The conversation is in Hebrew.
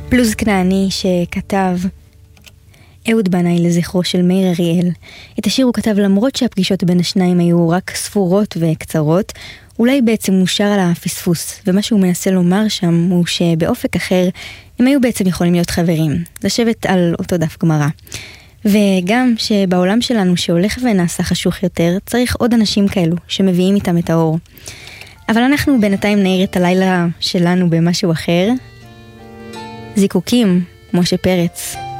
פלוז כנעני שכתב אהוד בנאי לזכרו של מאיר אריאל. את השיר הוא כתב למרות שהפגישות בין השניים היו רק ספורות וקצרות, אולי בעצם מושר על הפספוס, ומה שהוא מנסה לומר שם הוא שבאופק אחר הם היו בעצם יכולים להיות חברים, לשבת על אותו דף גמרא. וגם שבעולם שלנו שהולך ונעשה חשוך יותר, צריך עוד אנשים כאלו שמביאים איתם את האור. אבל אנחנו בינתיים נעיר את הלילה שלנו במשהו אחר. זיקוקים, משה פרץ.